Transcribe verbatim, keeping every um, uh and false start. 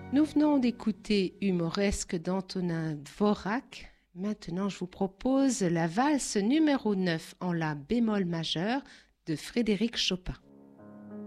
Nous venons d'écouter Humoresque d'Antonin Dvorak. Maintenant, je vous propose la valse numéro neuf en la bémol majeur de Frédéric Chopin.